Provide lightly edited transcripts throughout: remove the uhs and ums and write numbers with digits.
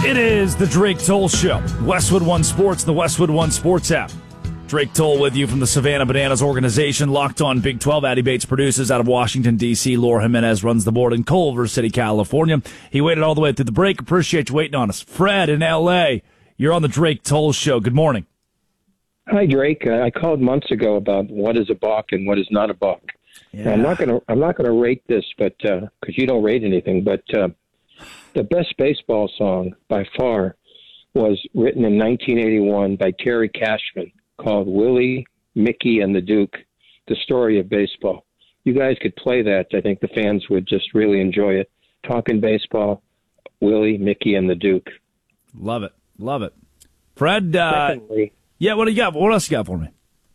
It is the Drake Toll Show. Westwood One Sports, the Westwood One Sports app. Drake Toll with you from the Savannah Bananas organization. Locked on Big 12. Addie Bates produces out of Washington, D.C. Laura Jimenez runs the board in Culver City, California. He waited all the way through the break. Appreciate you waiting on us. Fred in L.A., you're on the Drake Toll Show. Good morning. Hi, Drake. I called months ago about what is a balk and what is not a balk. Yeah. I'm not gonna rate this, but because you don't rate anything. But the best baseball song by far was written in 1981 by Terry Cashman, called Willie, Mickey, and the Duke: The Story of Baseball. You guys could play that. I think the fans would just really enjoy it. Talking baseball, Willie, Mickey, and the Duke. Love it. Love it. Fred, Secondly, yeah, what do you got? What else you got for me?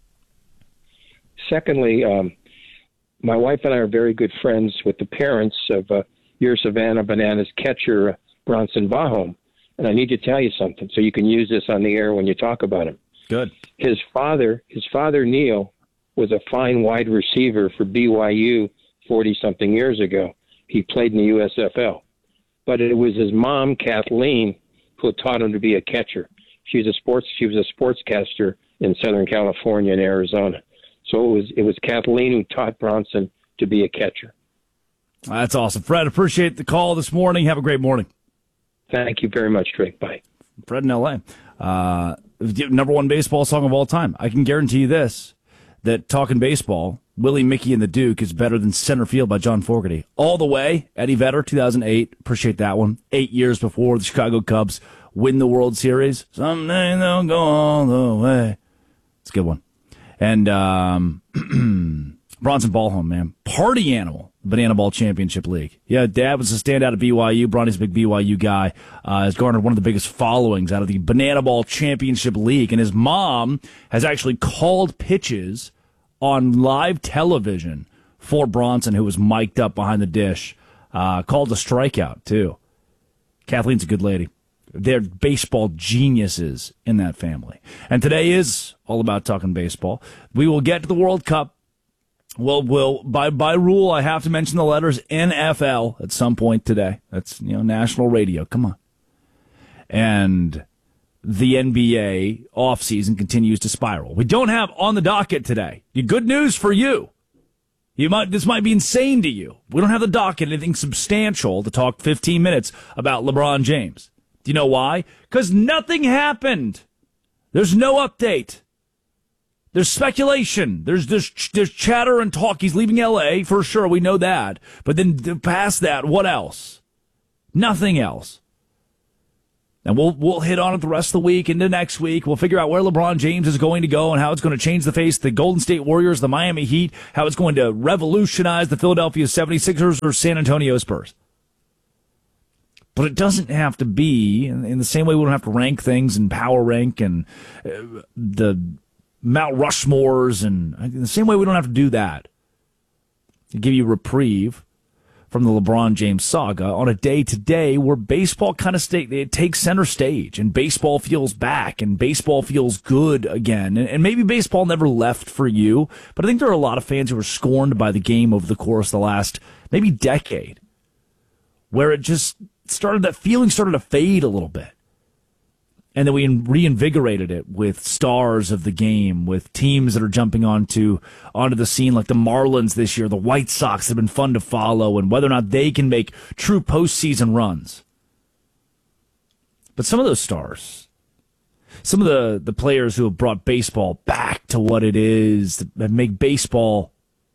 Secondly, my wife and I are very good friends with the parents of your Savannah Bananas catcher, Bronson Bahom. And I need to tell you something so you can use this on the air when you talk about him. Good. His father, Neil, was a fine wide receiver for BYU 40-something years ago. He played in the USFL. But it was his mom, Kathleen, who taught him to be a catcher. She was a sportscaster in Southern California and Arizona. So it was Kathleen who taught Bronson to be a catcher. That's awesome. Fred, appreciate the call this morning. Have a great morning. Thank you very much, Drake. Bye. Fred in L.A. Number one baseball song of all time. I can guarantee you this, that Talking Baseball, Willie, Mickey, and the Duke is better than Center Field by John Fogerty. All the Way, Eddie Vedder, 2008. Appreciate that one. 8 years before the Chicago Cubs win the World Series. Someday they'll go all the way. It's a good one. And Bronson Ballhome, man. Party animal. Banana Ball Championship League. Yeah, Dad was a standout at BYU. Bronny's a big BYU guy. Has garnered one of the biggest followings out of the Banana Ball Championship League. And his mom has actually called pitches on live television for Bronson, who was mic'd up behind the dish. Called a strikeout, too. Kathleen's a good lady. They're baseball geniuses in that family. And today is all about talking baseball. We will get to the World Cup. Well, by rule, I have to mention the letters NFL at some point today. That's, national radio. Come on. And the NBA offseason continues to spiral. We don't have on the docket today. Good news for you. This might be insane to you. We don't have the docket, anything substantial to talk 15 minutes about LeBron James. Do you know why? Because nothing happened. There's no update. There's speculation. There's chatter and talk. He's leaving L.A. for sure. We know that. But then past that, what else? Nothing else. And we'll hit on it the rest of the week into next week. We'll figure out where LeBron James is going to go and how it's going to change the face of the Golden State Warriors, the Miami Heat, how it's going to revolutionize the Philadelphia 76ers or San Antonio Spurs. But it doesn't have to be in the same way we don't have to rank things and power rank and the Mount Rushmores, and in the same way we don't have to do that. To give you a reprieve from the LeBron James saga on a day-to-day where baseball kind of it takes center stage, and baseball feels back, and baseball feels good again. And maybe baseball never left for you, but I think there are a lot of fans who were scorned by the game over the course of the last maybe decade, where it just that feeling started to fade a little bit. And then we reinvigorated it with stars of the game, with teams that are jumping onto the scene like the Marlins this year, the White Sox have been fun to follow, and whether or not they can make true postseason runs. But some of those stars, some of the players who have brought baseball back to what it is, that make baseball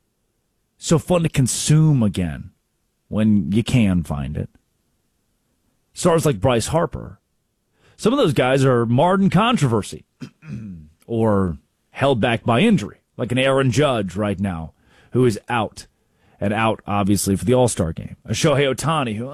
so fun to consume again when you can find it. Stars like Bryce Harper. Some of those guys are marred in controversy or held back by injury, like an Aaron Judge right now, who is out, and out, obviously, for the All-Star game. A Shohei Ohtani, who,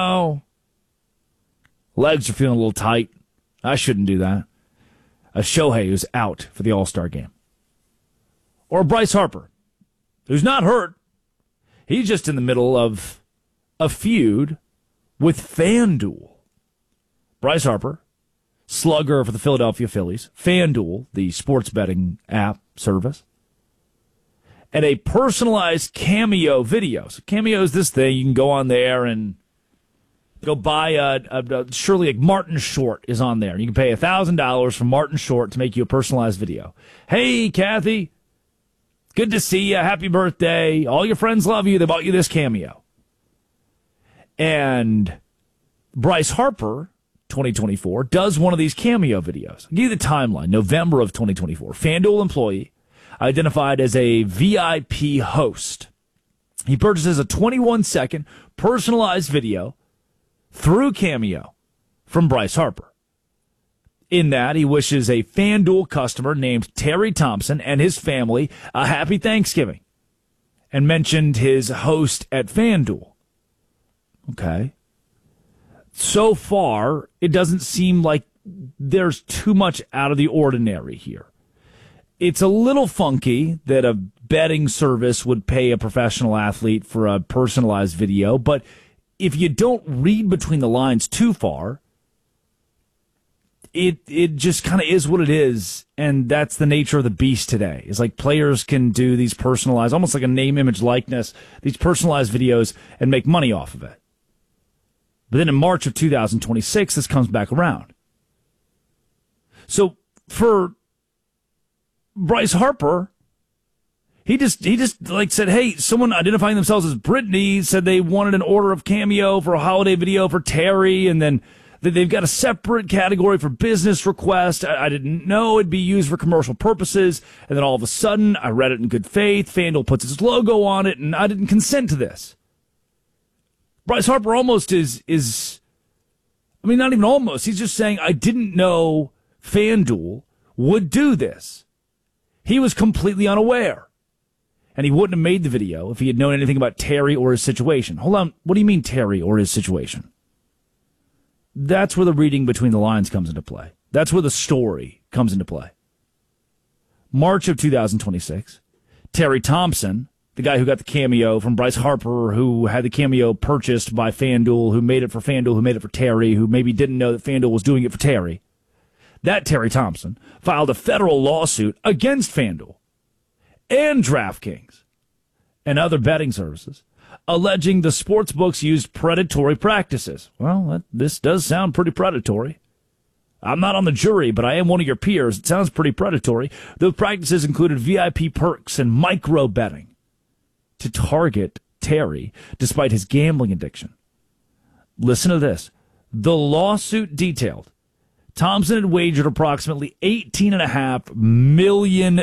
legs are feeling a little tight. I shouldn't do that. A Shohei who's out for the All-Star game. Or Bryce Harper, who's not hurt. He's just in the middle of a feud with FanDuel. Bryce Harper, slugger for the Philadelphia Phillies, FanDuel, the sports betting app service, and a personalized Cameo video. So Cameo is this thing. You can go on there and Go buy surely like Martin Short is on there. You can pay $1,000 for Martin Short to make you a personalized video. Hey, Kathy, good to see you. Happy birthday. All your friends love you. They bought you this cameo. And Bryce Harper, 2024, does one of these cameo videos. I'll give you the timeline. November of 2024. FanDuel employee identified as a VIP host. He purchases a 21-second personalized video through Cameo from Bryce Harper. In that, he wishes a FanDuel customer named Terry Thompson and his family a happy Thanksgiving and mentioned his host at FanDuel. Okay. So far, it doesn't seem like there's too much out of the ordinary here. It's a little funky that a betting service would pay a professional athlete for a personalized video, but if you don't read between the lines too far, it just kind of is what it is, and that's the nature of the beast today. It's like players can do these personalized, almost like a name, image, likeness, these personalized videos and make money off of it. But then in March of 2026, this comes back around. So for Bryce Harper, he just like said, hey, someone identifying themselves as Brittany said they wanted an order of Cameo for a holiday video for Terry, and then they've got a separate category for business request. I didn't know it'd be used for commercial purposes, and then all of a sudden, I read it in good faith. FanDuel puts its logo on it, and I didn't consent to this. Bryce Harper almost is, I mean, not even almost. He's just saying, I didn't know FanDuel would do this. He was completely unaware. And he wouldn't have made the video if he had known anything about Terry or his situation. Hold on. What do you mean Terry or his situation? That's where the reading between the lines comes into play. That's where the story comes into play. March of 2026, Terry Thompson, the guy who got the cameo from Bryce Harper, who had the cameo purchased by FanDuel, who made it for FanDuel, who made it for Terry, who maybe didn't know that FanDuel was doing it for Terry. That Terry Thompson filed a federal lawsuit against FanDuel and DraftKings and other betting services, alleging the sportsbooks used predatory practices. Well, this does sound pretty predatory. I'm not on the jury, but I am one of your peers. It sounds pretty predatory. Those practices included VIP perks and micro betting to target Terry despite his gambling addiction. Listen to this. The lawsuit detailed Thompson had wagered approximately $18.5 million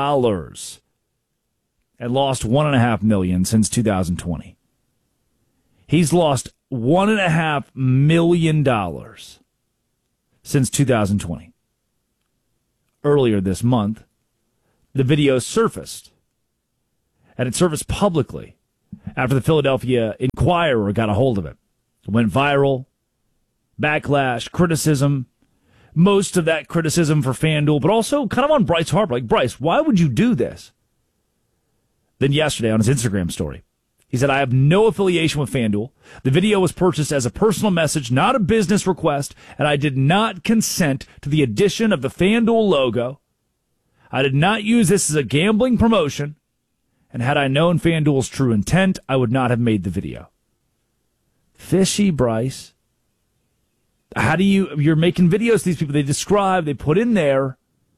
and lost $1.5 million since 2020. He's lost $1.5 million since 2020. Earlier this month, the video surfaced, and it surfaced publicly after the Philadelphia Inquirer got a hold of it. It went viral, backlash, criticism, most of that criticism for FanDuel, but also kind of on Bryce Harper. Like, Bryce, why would you do this? Then yesterday on his Instagram story, he said, I have no affiliation with FanDuel. The video was purchased as a personal message, not a business request, and I did not consent to the addition of the FanDuel logo. I did not use this as a gambling promotion, and had I known FanDuel's true intent, I would not have made the video. Fishy, Bryce. How do you're making videos, these people, they describe, they put in there.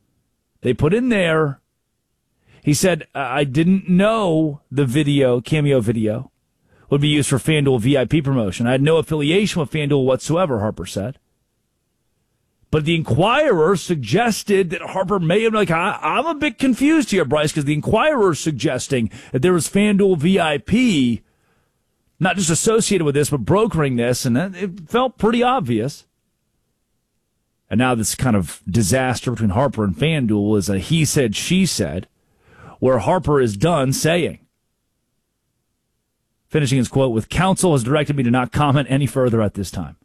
He said, I didn't know the video, cameo video, would be used for FanDuel VIP promotion. I had no affiliation with FanDuel whatsoever, Harper said. But the Inquirer suggested that Harper may have, I'm a bit confused here, Bryce, because the Inquirer is suggesting that there was FanDuel VIP not just associated with this, but brokering this, and it felt pretty obvious. And now this kind of disaster between Harper and FanDuel is a he said, she said, where Harper is done saying. Finishing his quote with, counsel has directed me to not comment any further at this time.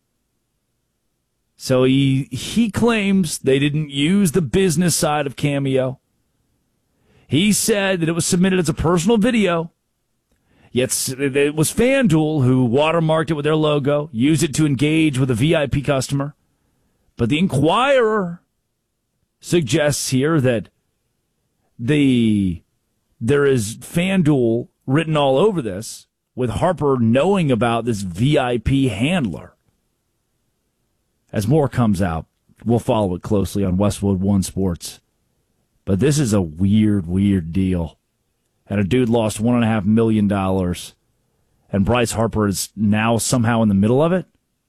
So he claims they didn't use the business side of Cameo. He said that it was submitted as a personal video. Yet it was FanDuel who watermarked it with their logo, used it to engage with a VIP customer. But the Inquirer suggests here that there is FanDuel written all over this, with Harper knowing about this VIP handler. As more comes out, we'll follow it closely on Westwood One Sports. But this is a weird, weird deal. And a dude lost $1.5 million. And Bryce Harper is now somehow in the middle of it?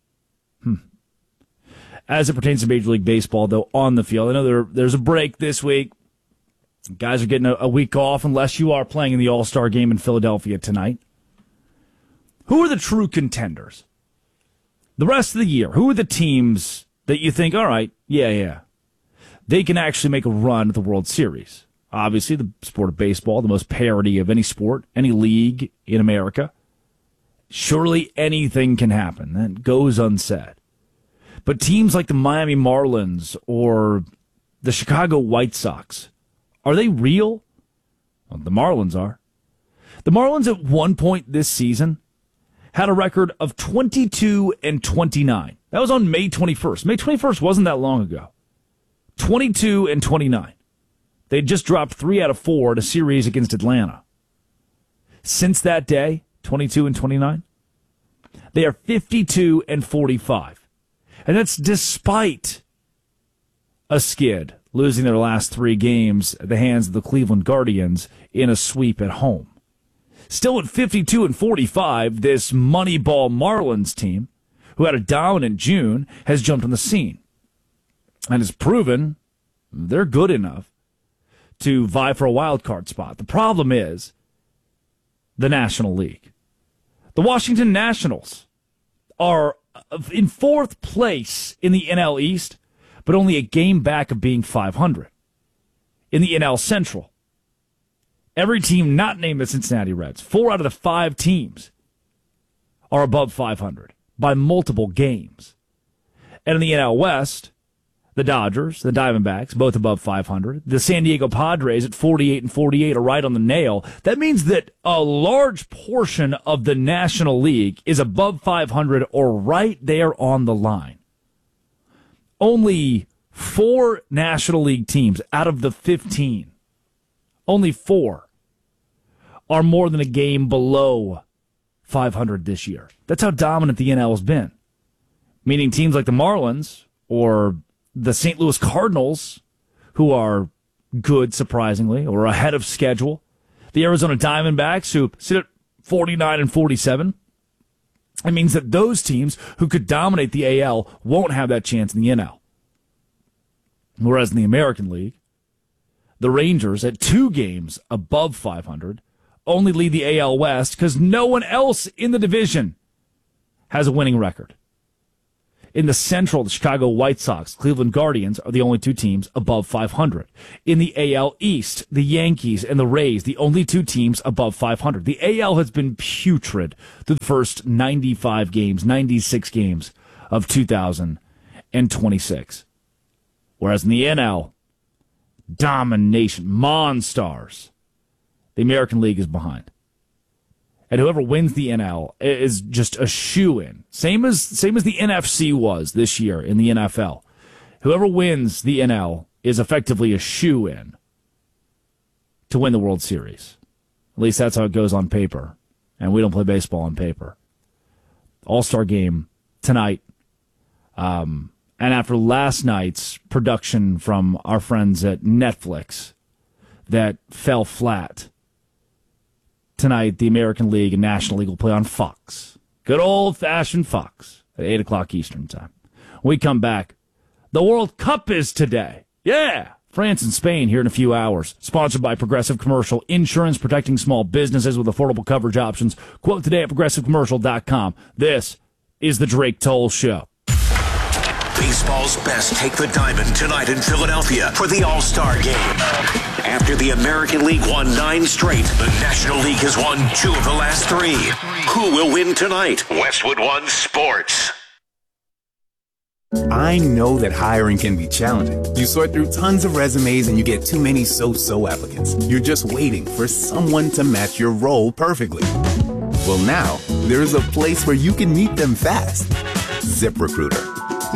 As it pertains to Major League Baseball, though, on the field, I know there's a break this week. Guys are getting a week off unless you are playing in the All-Star game in Philadelphia tonight. Who are the true contenders? The rest of the year, who are the teams that you think, all right, yeah, they can actually make a run at the World Series? Obviously, the sport of baseball, the most parity of any sport, any league in America. Surely anything can happen. That goes unsaid. But teams like the Miami Marlins or the Chicago White Sox, are they real? Well, the Marlins are. The Marlins at one point this season had a record of 22-29. That was on May 21st. May 21st wasn't that long ago. 22-29. They just dropped 3 out of 4 in a series against Atlanta. Since that day, 22-29, they are 52-45. And that's despite a skid, losing their last 3 games at the hands of the Cleveland Guardians in a sweep at home. Still at 52-45, this Moneyball Marlins team, who had a dominant June, has jumped on the scene and has proven they're good enough to vie for a wild card spot. The problem is the National League. The Washington Nationals are in 4th place in the NL East, but only a game back of being 500. In the NL Central, every team not named the Cincinnati Reds, 4 out of the 5 teams, are above 500 by multiple games. And in the NL West, the Dodgers, the Diamondbacks, both above 500. The San Diego Padres at 48-48 are right on the nail. That means that a large portion of the National League is above 500 or right there on the line. Only 4 National League teams out of the 15, only 4 are more than a game below 500 this year. That's how dominant the NL has been. Meaning teams like the Marlins or the St. Louis Cardinals, who are good, surprisingly, or ahead of schedule. The Arizona Diamondbacks, who sit at 49-47. It means that those teams who could dominate the AL won't have that chance in the NL. Whereas in the American League, the Rangers, at 2 games above 500, only lead the AL West because no one else in the division has a winning record. In the Central, the Chicago White Sox, Cleveland Guardians are the only 2 teams above 500. In the AL East, the Yankees and the Rays, the only 2 teams above 500. The AL has been putrid through the first 96 games of 2026. Whereas in the NL, domination, Monstars. The American League is behind. And whoever wins the NL is just a shoo-in. Same as the NFC was this year in the NFL. Whoever wins the NL is effectively a shoo-in to win the World Series. At least that's how it goes on paper. And we don't play baseball on paper. All-Star game tonight. And after last night's production from our friends at Netflix that fell flat, tonight, the American League and National League will play on Fox. Good old-fashioned Fox at 8 o'clock Eastern Time. When we come back, the World Cup is today. Yeah! France and Spain here in a few hours. Sponsored by Progressive Commercial Insurance, protecting small businesses with affordable coverage options. Quote today at progressivecommercial.com. This is the Drake Toll Show. Baseball's best take the diamond tonight in Philadelphia for the All-Star Game. After the American League won 9 straight, the National League has won 2 of the last 3. Who will win tonight? Westwood One Sports. I know that hiring can be challenging. You sort through tons of resumes and you get too many so-so applicants. You're just waiting for someone to match your role perfectly. Well, now, there's a place where you can meet them fast. ZipRecruiter.